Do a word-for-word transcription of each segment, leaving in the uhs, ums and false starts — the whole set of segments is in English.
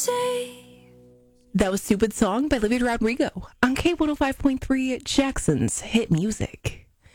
That was Stupid Song by Olivia Rodrigo on K one oh five point three, Jackson's Hit Music.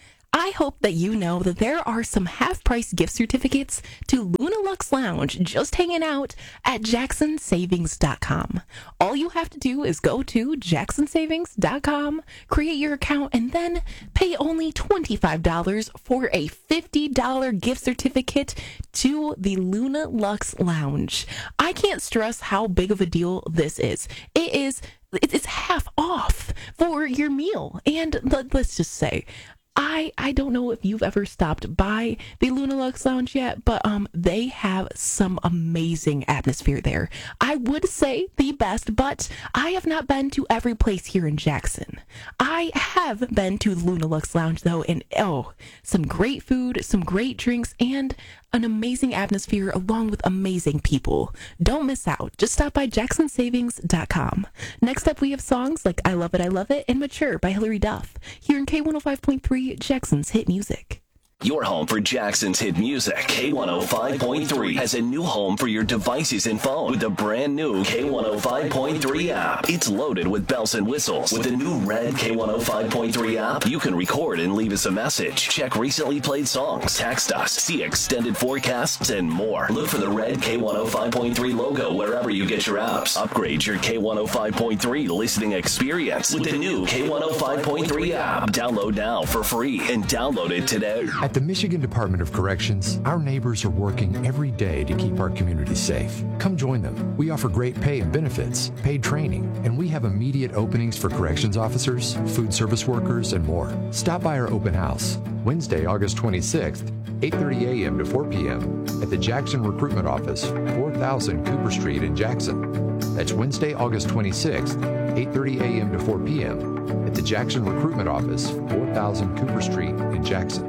I hope that you know that there are some half-price gift certificates to Luna Lux Lounge just hanging out at jackson savings dot com. All you have to do is go to jackson savings dot com, create your account, and then pay only twenty-five dollars for a fifty dollars gift certificate to the Luna Lux Lounge. I can't stress how big of a deal this is. It is, it's half off for your meal. And let's just say, I, I don't know if you've ever stopped by the Luna Lux Lounge yet, but um they have some amazing atmosphere there. I would say the best, but I have not been to every place here in Jackson. I have been to the Luna Lux Lounge, though, and oh, some great food, some great drinks, and an amazing atmosphere along with amazing people. Don't miss out. Just stop by jackson savings dot com. Next up, we have songs like I Love It, I Love It, and Mature by Hilary Duff here in K one oh five point three, Jackson's Hit Music. Your home for Jackson's hit music. K one oh five point three has a new home for your devices and phone with the brand new K one oh five point three app. It's loaded with bells and whistles. With the new red K one oh five point three app, you can record and leave us a message, check recently played songs, text us, see extended forecasts, and more. Look for the red K one oh five point three logo wherever you get your apps. Upgrade your K one oh five point three listening experience with the new K one oh five point three app. Download now for free and download it today. At the Michigan Department of Corrections, our neighbors are working every day to keep our community safe. Come join them. We offer great pay and benefits, paid training, and we have immediate openings for corrections officers, food service workers, and more. Stop by our open house, Wednesday, August twenty-sixth, eight thirty a.m. to four p.m. at the Jackson Recruitment Office, four thousand Cooper Street in Jackson. That's Wednesday, August twenty-sixth, eight thirty a.m. to four p.m. at the Jackson Recruitment Office, four thousand Cooper Street in Jackson.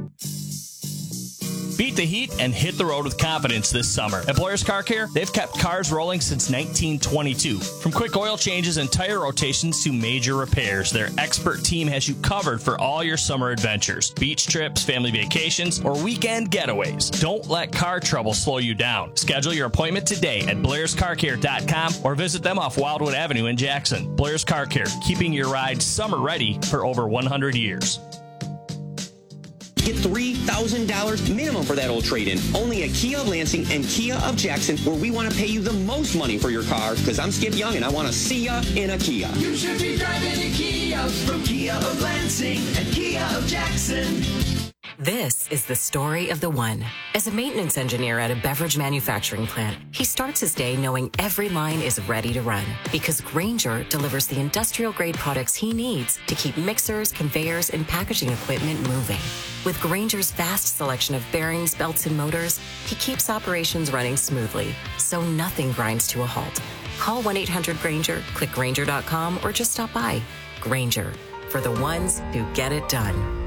Beat the heat and hit the road with confidence this summer. At Blair's Car Care, they've kept cars rolling since nineteen twenty-two. From quick oil changes and tire rotations to major repairs, their expert team has you covered for all your summer adventures. Beach trips, family vacations, or weekend getaways. Don't let car trouble slow you down. Schedule your appointment today at blairs car care dot com or visit them off Wildwood Avenue in Jackson. Blair's Car Care, keeping your ride summer ready for over one hundred years. Get three thousand dollars minimum for that old trade-in. Only at Kia of Lansing and Kia of Jackson, where we want to pay you the most money for your car, because I'm Skip Young and I want to see ya in a Kia. You should be driving a Kia from Kia of Lansing and Kia of Jackson. This is the story of the one. As a maintenance engineer at a beverage manufacturing plant, he starts his day knowing every line is ready to run because Grainger delivers the industrial-grade products he needs to keep mixers, conveyors, and packaging equipment moving. With Grainger's vast selection of bearings, belts, and motors, he keeps operations running smoothly, so nothing grinds to a halt. Call one eight hundred Grainger, click Grainger dot com, or just stop by. Grainger, for the ones who get it done.